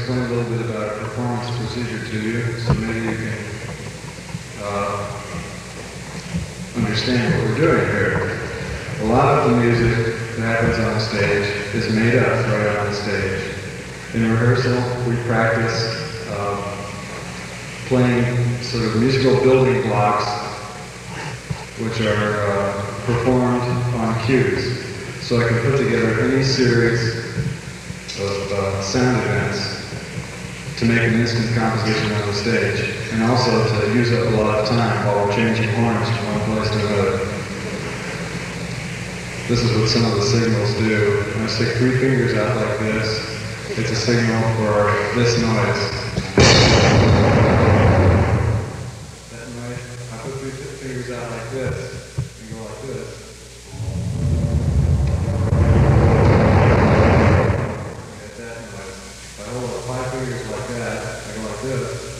explain a little bit about a performance procedure to you, so maybe you can understand what we're doing here. A lot of the music that happens on stage is made up right on the stage. In rehearsal, we practice playing sort of musical building blocks which are performed on cues. So I can put together any series of sound events to make an instant composition on the stage, and also to use up a lot of time while we're changing horns from one place to another. This is what some of the signals do. When I stick 3 fingers out like this, it's a signal for this noise. That noise, I put 3 fingers out like this, and go like this. Get that noise. If I hold up 5 fingers like that, I go like this.